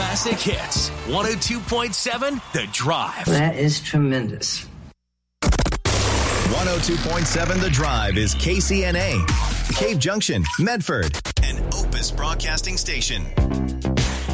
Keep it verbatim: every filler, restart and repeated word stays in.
classic hits. one oh two point seven The Drive. That is tremendous. one oh two point seven The Drive is K C N A, Cave Junction, Medford, and Opus Broadcasting Station.